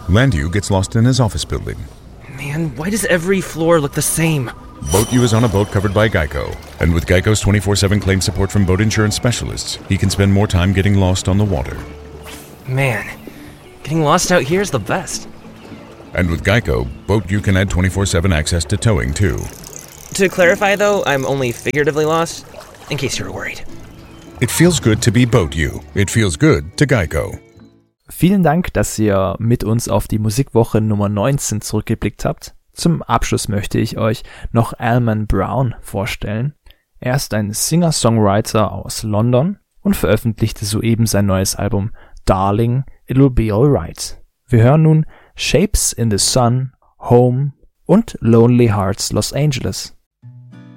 Landu gets lost in his office building. Man, why does every floor look the same? Boat U is on a boat covered by Geico. And with Geico's 24/7 claim support from boat insurance specialists, he can spend more time getting lost on the water. Man, getting lost out here is the best. And with Geico, Boat U can add 24/7 access to towing, too. To clarify, though, I'm only figuratively lost, in case you were worried. It feels good to be Boat U. It feels good to Geico. Vielen Dank, dass ihr mit uns auf die Musikwoche Nummer 19 zurückgeblickt habt. Zum Abschluss möchte ich euch noch Alman Brown vorstellen. Er ist ein Singer-Songwriter aus London und veröffentlichte soeben sein neues Album Darling, It'll Be Alright. Wir hören nun Shapes in the Sun, Home und Lonely Hearts Los Angeles.